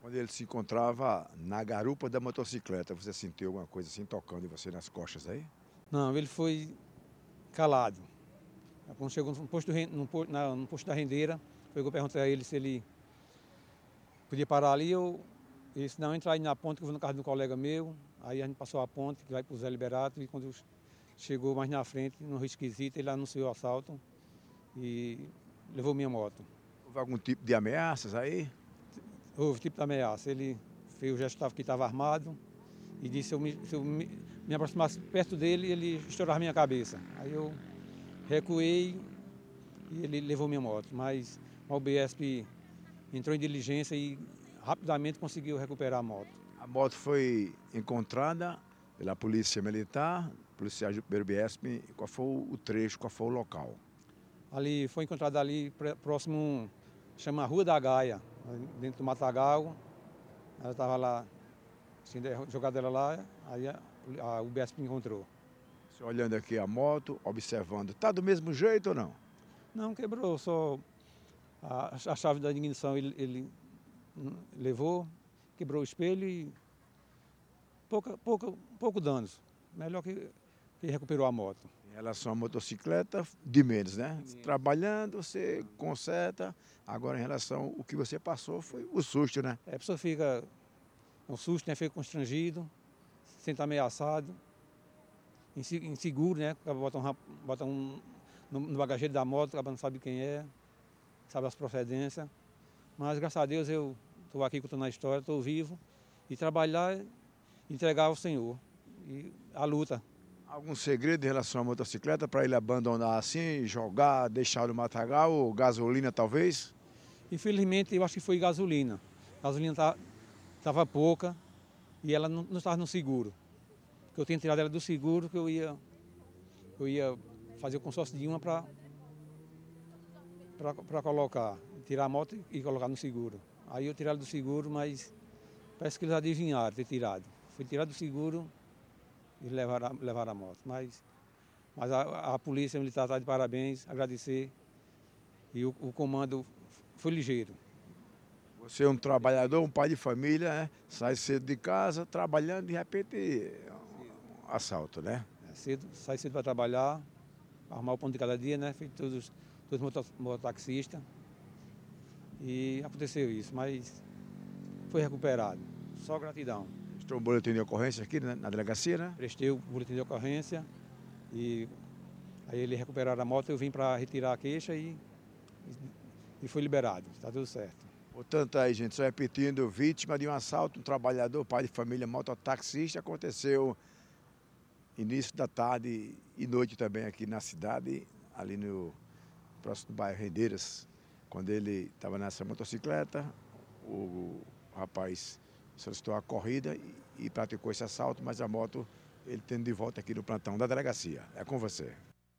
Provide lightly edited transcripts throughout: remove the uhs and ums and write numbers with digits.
Quando ele se encontrava na garupa da motocicleta, você sentiu alguma coisa assim tocando em você nas costas aí? Não, ele foi calado. Quando chegou no posto, no posto da rendeira, foi que eu perguntei a ele se ele podia parar ali. Ele disse, não, entra aí na ponte que eu vou no carro de um colega meu. Aí a gente passou a ponte, que vai para o Zé Liberato, e quando chegou mais na frente, no Rio Esquisito, ele anunciou o assalto e levou minha moto. Houve algum tipo de ameaças aí? Houve tipo de ameaça. Ele fez o gesto que estava armado e disse se eu me aproximasse perto dele, ele estourava minha cabeça. Aí eu recuei e ele levou minha moto. Mas o UBSP entrou em diligência e rapidamente conseguiu recuperar a moto. A moto foi encontrada pela Polícia Militar, policiais do BRBSP. Qual foi o trecho, qual foi o local? Ali foi encontrada ali próximo, chama Rua da Gaia, dentro do Matagal. Ela estava lá, assim, jogada ela lá, aí a UBSP encontrou. Você olhando aqui a moto, observando, tá do mesmo jeito ou não? Não quebrou, só a chave da ignição ele levou, quebrou o espelho e pouco danos. Melhor que recuperou a moto. Em relação à motocicleta, de menos, né? Trabalhando, você conserta. Agora, em relação ao que você passou, foi o susto, né? A pessoa fica com susto, né? Fica constrangido, se sente ameaçado, inseguro, né? Bota no bagageiro da moto, acaba não sabe quem é, sabe as procedências. Mas, graças a Deus, eu estou aqui contando a história, estou vivo. E trabalhar e entregar ao Senhor. E a luta. Algum segredo em relação à motocicleta para ele abandonar assim, jogar, deixar no matagal ou gasolina talvez? Infelizmente, eu acho que foi gasolina. A gasolina estava pouca e ela não estava no seguro. Porque eu tinha tirado ela do seguro, que eu ia fazer o consórcio de uma para colocar, tirar a moto e colocar no seguro. Aí eu tirei ela do seguro, mas parece que eles adivinharam ter tirado. Foi tirado do seguro e levaram a moto. Mas a polícia militar está de parabéns, agradecer. E o comando foi ligeiro. Você é um trabalhador, um pai de família, né? Sai cedo de casa, trabalhando, de repente, assalto, né? Sai cedo para trabalhar, arrumar o pão de cada dia, né? Feito todos mototaxistas. E aconteceu isso, mas foi recuperado. Só gratidão. Estou um boletim de ocorrência aqui na delegacia, né? Prestei o boletim de ocorrência e aí eles recuperaram a moto, eu vim para retirar a queixa e foi liberado. Está tudo certo. Portanto, aí, gente, só repetindo, vítima de um assalto, um trabalhador, pai de família, mototaxista, aconteceu início da tarde e noite também aqui na cidade, ali no próximo do bairro Rendeiras, quando ele estava nessa motocicleta, o rapaz solicitou a corrida e praticou esse assalto, mas a moto ele tendo de volta aqui no plantão da delegacia. É com você.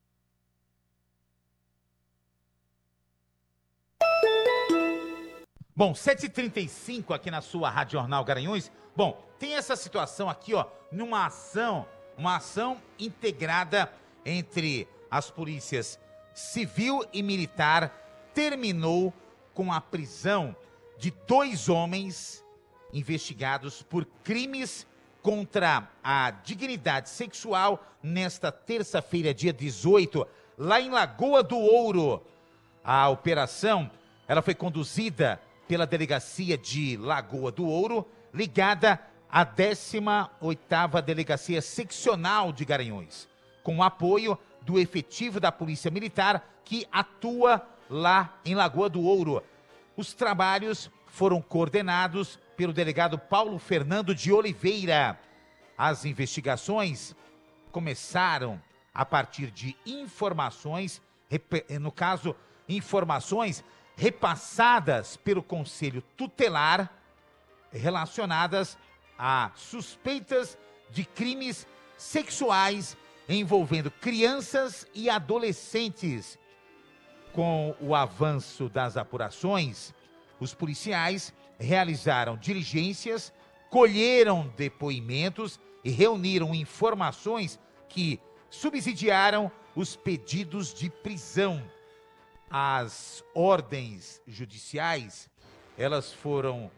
Bom, 7h35 aqui na sua Rádio Jornal Garanhuns. Bom, tem essa situação aqui, ó, uma ação integrada entre as polícias civil e militar, terminou com a prisão de 2 homens investigados por crimes contra a dignidade sexual nesta terça-feira, dia 18, lá em Lagoa do Ouro. A operação, ela foi conduzida pela Delegacia de Lagoa do Ouro, ligada à 18ª Delegacia Seccional de Garanhuns, com o apoio do efetivo da Polícia Militar que atua lá em Lagoa do Ouro. Os trabalhos foram coordenados pelo delegado Paulo Fernando de Oliveira. As investigações começaram a partir de informações, no caso, informações repassadas pelo Conselho Tutelar relacionadas a suspeitas de crimes sexuais envolvendo crianças e adolescentes. Com o avanço das apurações, os policiais realizaram diligências, colheram depoimentos e reuniram informações que subsidiaram os pedidos de prisão. As ordens judiciais, elas foram